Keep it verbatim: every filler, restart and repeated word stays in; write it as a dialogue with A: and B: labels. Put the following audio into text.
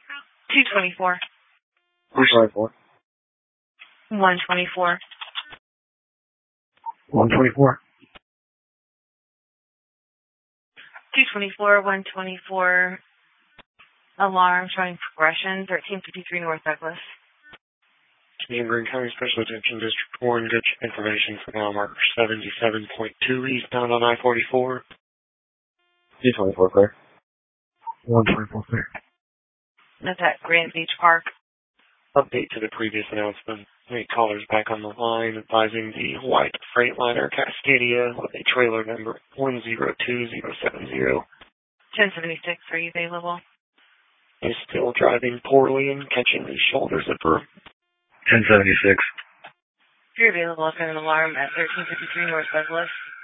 A: two twenty-four.
B: two twenty-four.
A: one twenty-four.
B: one twenty-four.
A: two twenty-four, one twenty-four. Alarm showing progression, thirteen fifty-three North Douglas.
B: Union Green County Special Attention District one, good information for mile marker seventy-seven point two eastbound on I forty-four. two twenty-four, clear. one twenty-four, clear.
A: That's at Grand Beach Park.
B: Update to the previous announcement. Eight callers back on the line advising the white Freightliner Cascadia with a trailer number one zero two zero seven zero.
A: ten seventy-six, are you available?
B: Is still driving poorly and catching the shoulder zipper. ten seventy-six.
A: If you're available, I'll send an alarm at thirteen fifty-three North Douglas.